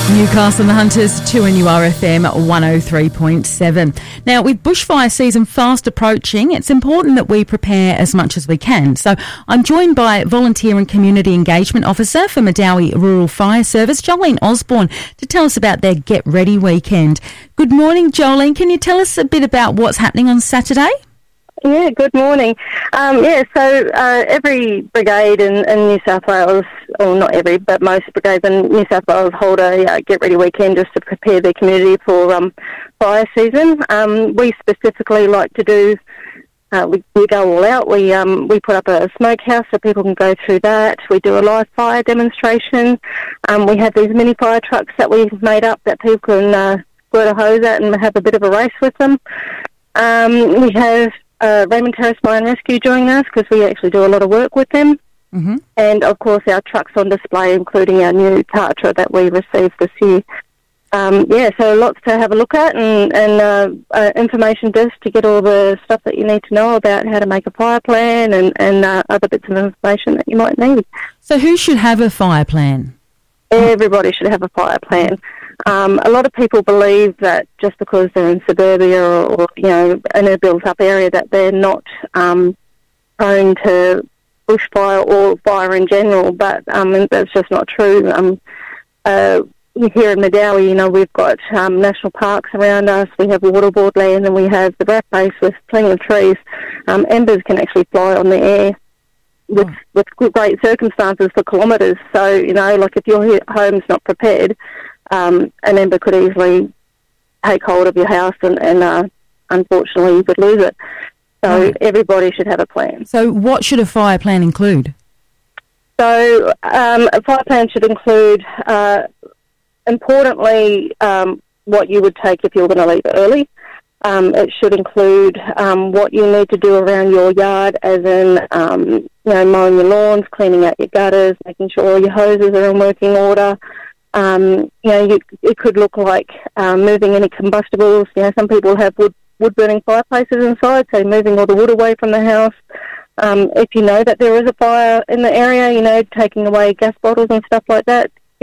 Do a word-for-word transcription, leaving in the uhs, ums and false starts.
Newcastle and the Hunters, two N U R F M one oh three point seven. Now, with bushfire season fast approaching, it's important that we prepare as much as we can. So I'm joined by Volunteer and Community Engagement Officer for Medowie Rural Fire Service, Jolene Osborne, to tell us about their Get Ready weekend. Good morning, Jolene. Can you tell us a bit about what's happening on Saturday? Yeah, good morning. Um, yeah, so uh, every brigade in, in New South Wales, or not every, but most brigades in New South Wales hold a uh, Get Ready weekend just to prepare their community for um, fire season. Um, we specifically like to do, uh, we, we go all out. We um, we put up a smokehouse so people can go through that. We do a live fire demonstration. Um, we have these mini fire trucks that we've made up that people can uh, squirt a hose at and have a bit of a race with them. Um, we have Uh, Raymond Terrace Fire and Rescue joining us because we actually do a lot of work with them. Mm-hmm. And, of course, our trucks on display, including our new Tatra that we received this year. Um, yeah, so lots to have a look at and, and uh, uh, information disc to get all the stuff that you need to know about how to make a fire plan and, and uh, other bits of information that you might need. So who should have a fire plan? Everybody should have a fire plan. Um, a lot of people believe that just because they're in suburbia or, or you know, in a built-up area that they're not um, prone to bushfire or fire in general, but um, that's just not true. Um, uh, here in Medowie, you know, we've got um, national parks around us, we have waterboard land, and we have the Brack Base with plenty of trees. Um, embers can actually fly on the air with, oh. with great circumstances for kilometres. So, you know, like if your home's not prepared, Um, an ember could easily take hold of your house and, and uh, unfortunately you could lose it. So right. Everybody should have a plan. So what should a fire plan include? So um, a fire plan should include, uh, importantly, um, what you would take if you were going to leave early. Um, it should include um, what you need to do around your yard, as in, um, you know, mowing your lawns, cleaning out your gutters, making sure all your hoses are in working order. Um, you know, you, it could look like um, moving any combustibles. You know, some people have wood, wood-burning fireplaces inside, so moving all the wood away from the house. Um, if you know that there is a fire in the area, you know, taking away gas bottles and stuff like that,